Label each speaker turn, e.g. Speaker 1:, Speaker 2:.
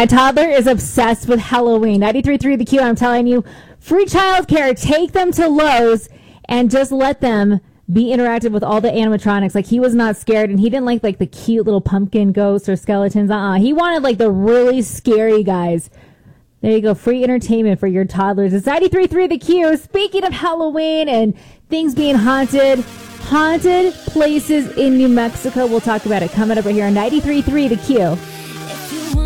Speaker 1: My toddler is obsessed with Halloween. 93.3 The Q, I'm telling you. Free childcare. Take them to Lowe's and just let them be interactive with all the animatronics. Like, he was not scared, and he didn't like the cute little pumpkin ghosts or skeletons. He wanted like the really scary guys. There you go. Free entertainment for your toddlers. It's 93.3 The Q. Speaking of Halloween and things being haunted places in New Mexico. We'll talk about it coming up right here on 93.3 The Q.